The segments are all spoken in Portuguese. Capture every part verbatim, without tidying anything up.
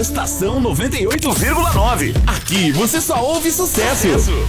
Estação noventa e oito vírgula nove. Aqui você só ouve sucesso.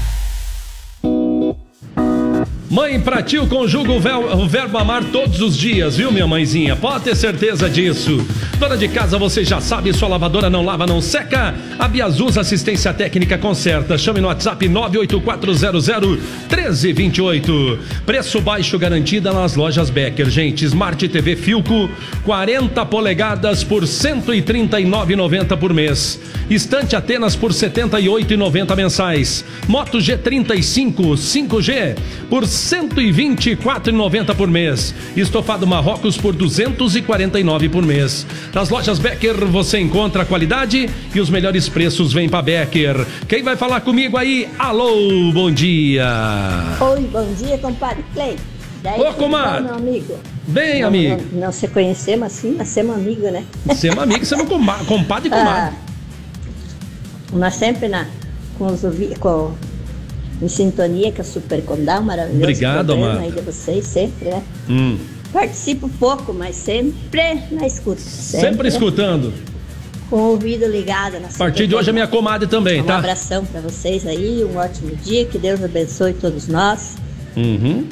Mãe, pra ti eu conjugo o, vel, o verbo amar todos os dias, viu, minha mãezinha? Pode ter certeza disso. Dona de casa, você já sabe, sua lavadora não lava, não seca? A Biasus Assistência Técnica conserta. Chame no WhatsApp nove oito quatro zero zero um três dois oito. Preço baixo garantida nas lojas Becker. Gente, Smart T V Filco, quarenta polegadas por cento e trinta e nove reais e noventa centavos por mês. Estante Atenas por setenta e oito reais e noventa centavos mensais. Moto G trinta e cinco cinco G por cento e vinte e quatro reais e noventa centavos por mês. Estofado Marrocos por duzentos e quarenta e nove reais por mês. Nas lojas Becker você encontra a qualidade e os melhores preços vêm para Becker. Quem vai falar comigo aí? Alô, bom dia. Oi, bom dia, compadre Clay. Daí, ô, comadre. Meu amigo. Bem, não, amigo. Não, não se conhecemos assim, mas somos amigos, né? Somos amigos, somos compadre e comadre. Ah, nós sempre na, com os ouvidos, com em sintonia com a Super Condal, maravilhoso. Obrigado, programa amado. aí de vocês, sempre, né? Hum. Participo pouco, mas sempre na escuta. Sempre, sempre né? escutando. Com o ouvido ligado. Na a partir de hoje é minha comadre também, um tá? Um abração pra vocês aí, um ótimo dia, que Deus abençoe todos nós. Uhum.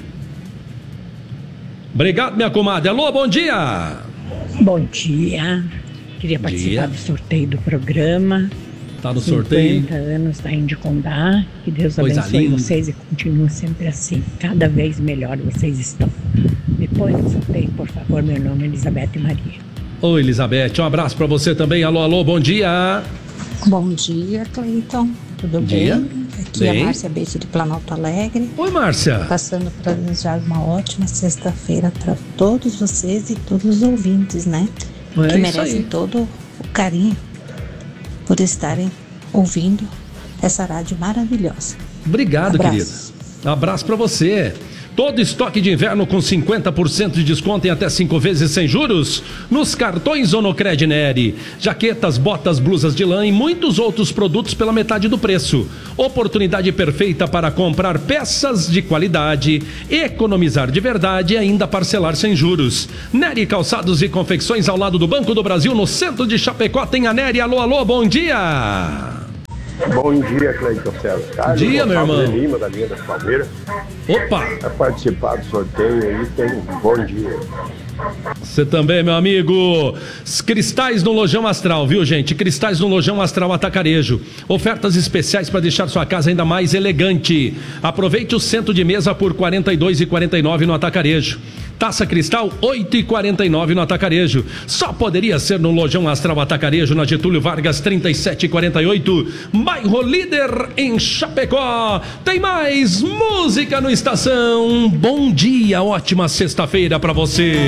Obrigado, minha comadre. Alô, bom dia. Bom dia. Queria Bom participar dia. do sorteio do programa. Tá no sorteio. cinquenta anos da Indicondá. Que Deus Coisa abençoe linda. vocês e continue sempre assim. Cada vez melhor vocês estão. Me põe no sorteio, por favor. Meu nome é Elizabeth Maria. Oi, Elizabeth. Um abraço pra você também. Alô, alô, bom dia. Bom dia, Cleiton. Tudo Bom dia. bem? Aqui Bem. é a Márcia Beijo de Planalto Alegre. Oi, Márcia. Passando para desejar uma ótima sexta-feira para todos vocês e todos os ouvintes, né? É que isso merecem aí. todo o carinho por estarem ouvindo essa rádio maravilhosa. Obrigado, Abraço. querida. Abraço pra você. Todo estoque de inverno com cinquenta por cento de desconto em até cinco vezes sem juros nos cartões ou no Credineri. Jaquetas, botas, blusas de lã e muitos outros produtos pela metade do preço. Oportunidade perfeita para comprar peças de qualidade, economizar de verdade e ainda parcelar sem juros. Neri Calçados e Confecções ao lado do Banco do Brasil, no centro de Chapecó, tem a Neri. Alô, alô, bom dia. Bom dia, Cleiton César. Bom dia, meu irmão. Lima, da linha das Palmeiras. Opa! Para participar do sorteio aí, tem um bom dia. Você também, meu amigo. Cristais no Lojão Astral, viu, gente? Cristais no Lojão Astral Atacarejo. Ofertas especiais para deixar sua casa ainda mais elegante. Aproveite o centro de mesa por quarenta e dois reais e quarenta e nove centavos no Atacarejo. Taça Cristal, oito reais e quarenta e nove centavos no Atacarejo. Só poderia ser no Lojão Astral Atacarejo, na Getúlio Vargas, trinta e sete e quarenta e oito. Bairro Líder, em Chapecó. Tem mais música no Estação. Bom dia, ótima sexta-feira para você.